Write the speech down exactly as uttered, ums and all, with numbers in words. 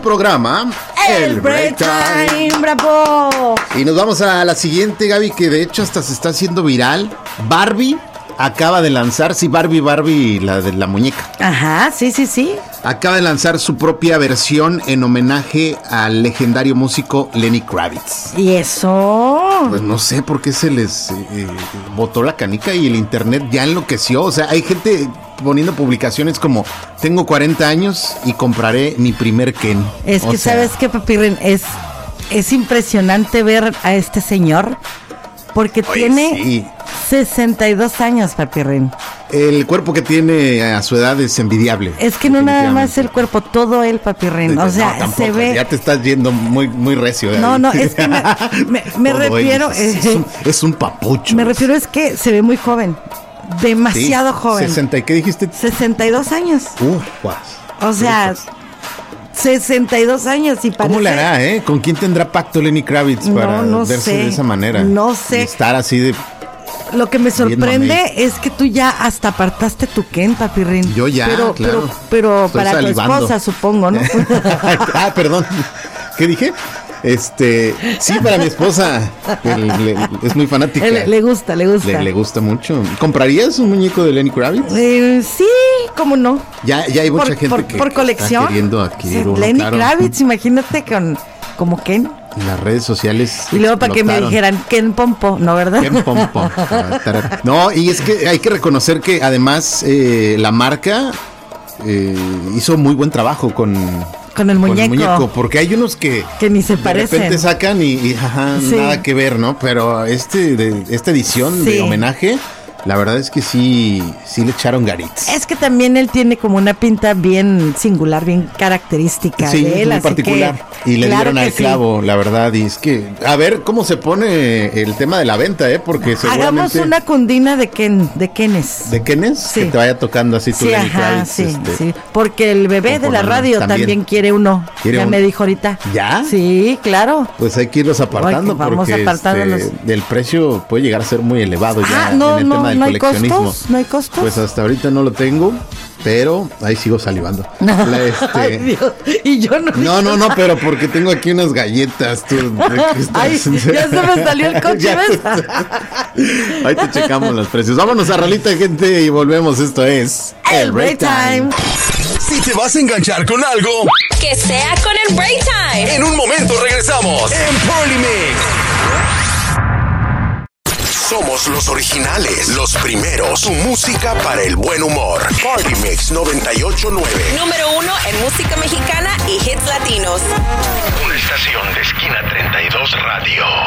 programa El Break Time. ¡Bravo! Y nos vamos a la siguiente, Gaby, que de hecho hasta se está haciendo viral. Barbie acaba de lanzar, sí, Barbie, Barbie, la de la muñeca. Ajá, sí, sí, sí. Acaba de lanzar su propia versión en homenaje al legendario músico Lenny Kravitz. ¿Y eso? Pues no sé por qué se les eh, eh, botó la canica y el internet ya enloqueció. O sea, hay gente poniendo publicaciones como: tengo cuarenta años y compraré mi primer Ken. Es o que, sea, ¿sabes qué, Papirren? Es, es impresionante ver a este señor porque oye, tiene sí. sesenta y dos años, Papirren. El cuerpo que tiene a su edad es envidiable. Es que no nada más el cuerpo, todo el Papirren. O sea, no, tampoco, se ve. Ya te estás yendo muy, muy recio. Gaby. No, no, es que me, me, me refiero. Es, es, un, es un papucho. Me refiero es que se ve muy joven. Demasiado sí, joven. sesenta, ¿qué dijiste? sesenta y dos años. Uf, guas. O sea, sesenta y dos años y parece... ¿Cómo le hará, eh? ¿Con quién tendrá pacto Lenny Kravitz para no, no verse sé, de esa manera? No sé. Y estar así de... Lo que me sorprende es que tú ya hasta apartaste tu Ken, Papirrín. Yo ya, pero, claro. Pero, pero para salivando. tu esposa, supongo, ¿no? Ah, perdón. ¿Qué dije? Este, sí, para mi esposa. Le, le, es muy fanática. Le, le gusta, le gusta. Le, le gusta mucho. ¿Comprarías un muñeco de Lenny Kravitz? Eh, sí, cómo no. Ya, ya hay mucha por, gente por, que por colección. está queriendo adquirir uno, Lenny claro. Kravitz, imagínate con como Ken. Las redes sociales. Y luego para que me dijeran Ken Pompo, ¿no, verdad? Ken Pompo. No, y es que hay que reconocer que además eh, la marca eh, hizo muy buen trabajo con, con, el, muñeco. con el muñeco. Porque hay unos que, que ni se de parecen. repente sacan y, y ajá, sí. nada que ver, ¿no? Pero este de, esta edición sí. de homenaje, la verdad es que sí, sí le echaron garitas. Es que también él tiene como una pinta bien singular, bien característica sí, de él. muy así particular. Que, y le claro dieron al sí. clavo, la verdad. Y es que, a ver cómo se pone el tema de la venta, ¿eh? Porque seguramente... Hagamos una cundina de Ken, de Kenes. ¿De Kenes? Sí. Que te vaya tocando así tu sí, Lenny ajá, Kravitz, sí, este, sí. Porque el bebé de la radio también, también quiere uno. ¿Quiere ya un... me dijo ahorita. ¿Ya? Sí, claro. Pues hay que irlos apartando. Oye, vamos porque apartándolos. Este, el precio puede llegar a ser muy elevado ya ah, no, en el no, tema del no coleccionismo. Hay costos, no hay costos. Pues hasta ahorita no lo tengo, pero ahí sigo salivando. La, este... Ay, Dios. Y yo no. No, no, no, pero porque tengo aquí unas galletas. Tú, Ay, ya se me salió el coche, ¿ves? Ahí te checamos los precios. Vámonos a rolita, gente, y volvemos. Esto es El Break Time. Si te vas a enganchar con algo, que sea con el Break Time. En un momento regresamos en Party Mix. Somos los originales, los primeros. Tu música para el buen humor. Party Mix noventa y ocho punto nueve. Número uno en música mexicana y hits latinos. Una estación de Esquina treinta y dos Radio.